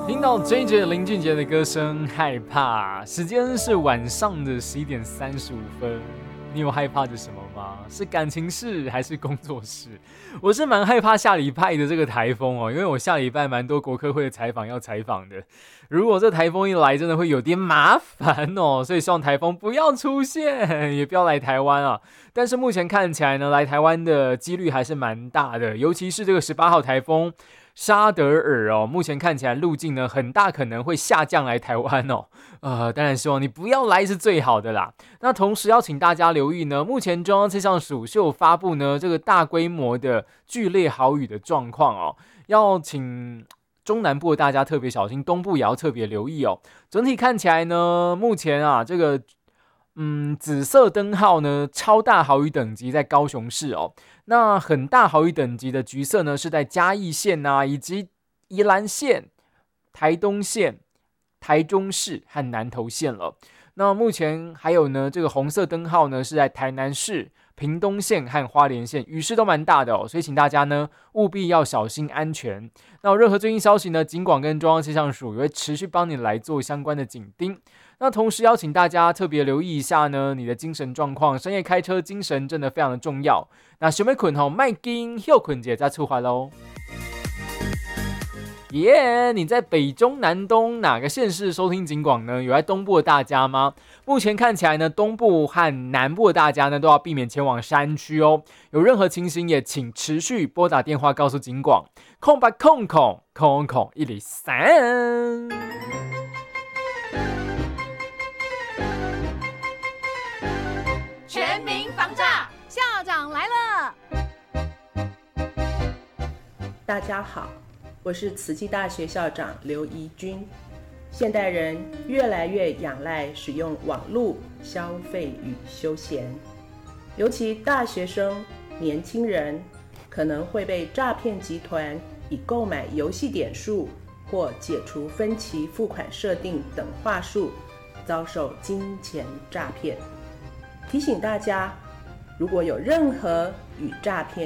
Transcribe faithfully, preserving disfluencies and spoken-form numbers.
听到 J J 林俊杰的歌声，害怕。时间是晚上的十一点三十五分。你有害怕着什么吗？是感情事还是工作事？我是蛮害怕下礼拜的这个台风哦，因为我下礼拜蛮多国科会的采访要采访的。如果这台风一来，真的会有点麻烦哦，所以希望台风不要出现，也不要来台湾啊。但是目前看起来呢，来台湾的几率还是蛮大的，尤其是这个十八号台风沙德尔哦，目前看起来路径呢很大可能会下降来台湾哦。呃，当然希望你不要来是最好的啦。那同时要请大家留意呢，目前中央气象署是有发布呢这个大规模的剧烈豪雨的状况哦，要请中南部的大家特别小心，东部也要特别留意哦。整体看起来呢，目前啊这个嗯紫色灯号呢超大豪雨等级在高雄市哦，那很大豪雨等级的橘色呢是在嘉义县啊，以及宜兰县、台东县、台中市和南投县了。那目前还有呢，这个红色灯号呢是在台南市、屏东县和花莲县，雨势都蛮大的哦，所以请大家呢务必要小心安全。那有任何最新消息呢，警广跟中央气象署也会持续帮你来做相关的警盯。那同时邀请大家特别留意一下呢，你的精神状况，深夜开车精神真的非常的重要。那想要困吼，卖紧休困者再出发喽。耶、yeah, 你在北中南东哪个县市收听警广呢？有在东部的大家吗？目前看起来呢，东部和南部的大家呢都要避免前往山区哦。有任何情形也请持续拨打电话告诉警广，空八空空空空一零三。 全民防诈，校长来了。 大家好，我是慈济大学校长刘怡君。现代人越来越仰赖使用网络消费与休闲，尤其大学生、年轻人可能会被诈骗集团以购买游戏点数或解除分期付款设定等话术遭受金钱诈骗。提醒大家，如果有任何与诈骗